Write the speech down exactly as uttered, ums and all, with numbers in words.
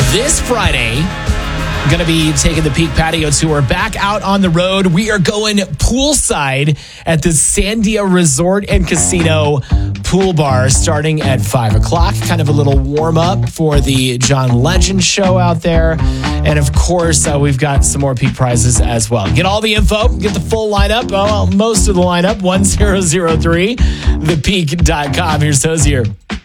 This Friday, going to be taking the Peak Patio Tour back out on the road. We are going poolside at the Sandia Resort and Casino Pool Bar starting at five o'clock. Kind of a little warm up for the John Legend show out there. And of course, uh, we've got some more Peak prizes as well. Get all the info, get the full lineup, well, most of the lineup, one zero zero three the peak dot com. Here's Hosier.